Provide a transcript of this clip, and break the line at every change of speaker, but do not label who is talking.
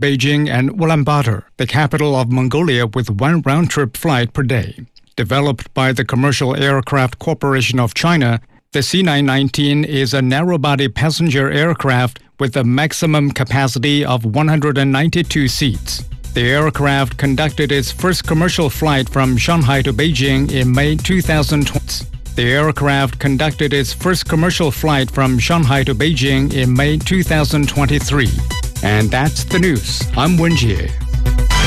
Beijing and Ulaanbaatar, the capital of Mongolia, with one round-trip flight per day. Developed by the Commercial Aircraft Corporation of China, the C919 is a narrow-body passenger aircraft with a maximum capacity of 192 seats. The aircraft conducted its first commercial flight from Shanghai to Beijing in May 2020. The aircraft conducted its first commercial flight from Shanghai to Beijing in May 2023. And that's the news. I'm Wenjie.